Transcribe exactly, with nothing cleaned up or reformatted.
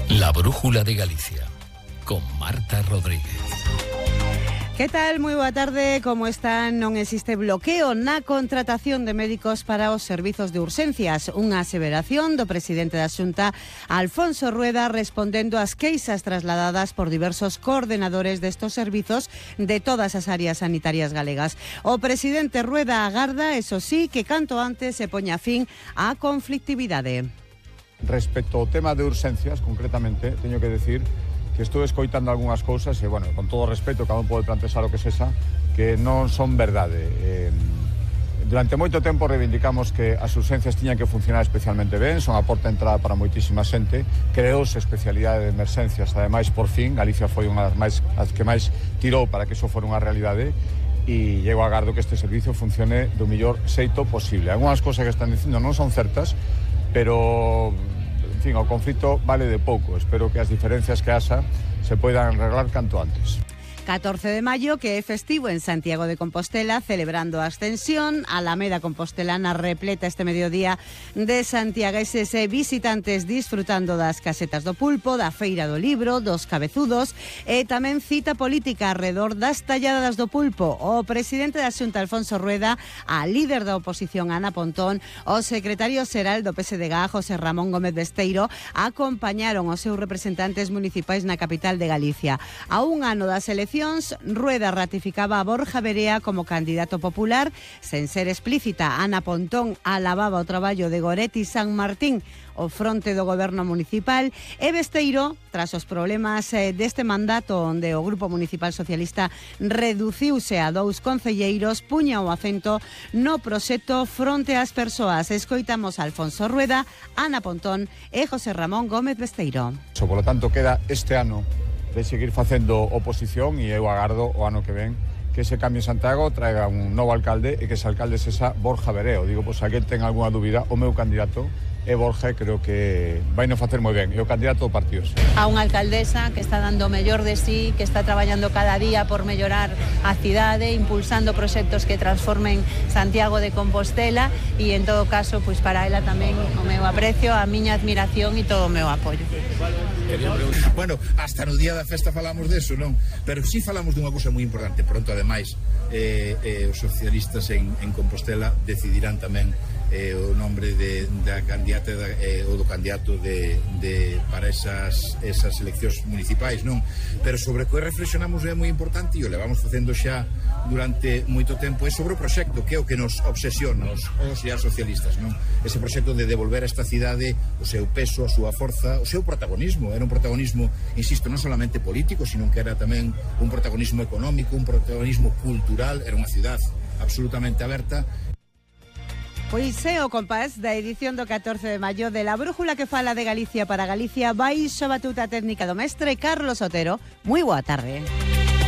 La Brújula de Galicia, con Marta Rodríguez. Que tal? Moi boa tarde, como están? Non existe bloqueo na contratación de médicos para os servizos de urxencias. Unha aseveración do presidente da Xunta, Alfonso Rueda, respondendo ás queixas trasladadas por diversos coordenadores destos servizos de todas as áreas sanitarias galegas. O presidente Rueda agarda, eso sí, que canto antes se poña fin á conflictividade. Respecto ao tema de urxencias, concretamente, teño que decir que estuve escoitando algunhas cousas e, bueno, con todo o respeto, cada un pode plantexar o que sexa, que non son verdade. Eh, durante moito tempo reivindicamos que as urxencias tiñan que funcionar especialmente ben, son a porta de entrada para moitísima xente, creouse especialidade de emerxencias, ademais, por fin, Galicia foi unha das máis, as que máis tirou para que iso fora unha realidade, e llego a agardo que este servicio funcione do mellor xeito posible. Algúnas cousas que están dicindo non son certas, pero... En fin, o conflito vale de pouco. Espero que as diferencias que haxa se poidan arreglar canto antes. catorce de maio, que é festivo en Santiago de Compostela, celebrando a Ascensión. Alameda Compostelana repleta este mediodía de santiagueses e visitantes disfrutando das casetas do pulpo, da feira do libro, dos cabezudos e tamén cita política alrededor das talladas do pulpo. O presidente da Xunta, Alfonso Rueda, a líder da oposición, Ana Pontón, o secretario xeral do P S D G, José Ramón Gómez Besteiro, acompañaron os seus representantes municipais na capital de Galicia. A un ano das eleccións, Rueda ratificaba a Borja Verea como candidato popular. Sen ser explícita, Ana Pontón alababa o traballo de Goretti San Martín o fronte do goberno municipal, e Besteiro, tras os problemas eh, deste mandato onde o Grupo Municipal Socialista reduciuse a dous concelleiros, puña o acento no proxecto fronte ás persoas. Escoitamos a Alfonso Rueda, Ana Pontón e José Ramón Gómez Besteiro. So, por lo tanto, queda este ano de seguir facendo oposición e eu agardo o ano que ven que ese cambio en Santiago traiga un novo alcalde e que ese alcalde sexa Borja Vereo. Digo, pois, pues, a quen ten algunha dúbida, o meu candidato é Borja, creo que vai non facer moi ben, é o candidato do partido. A unha alcaldesa que está dando o mellor de sí, que está traballando cada día por mellorar a cidade, impulsando proxectos que transformen Santiago de Compostela, e en todo caso, pois para ela tamén o meu aprecio, a miña admiración e todo o meu apoio. Bueno, hasta no día da festa falamos deso, non? Pero sí falamos dunha cousa moi importante. Pronto, ademais, eh, eh, os socialistas en, en Compostela decidirán tamén eh, o nombre de, da candidata da, eh, ou do candidato de, de, para esas, esas eleccións municipais, non? Pero sobre o que reflexionamos é moi importante, e o levamos facendo xa durante moito tempo, é sobre o proxecto, que é o que nos obsesiona os, os e as socialistas, non? Ese proxecto de devolver a esta cidade o seu peso, a súa forza, o seu protagonismo. Era un protagonismo, insisto, non solamente político, sino que era tamén un protagonismo económico, un protagonismo cultural. Era unha cidade absolutamente aberta. Pois é o compás da edición do catorce de maio de La Brújula, que fala de Galicia para Galicia, baixo a batuta técnica do mestre Carlos Otero. Moi boa tarde.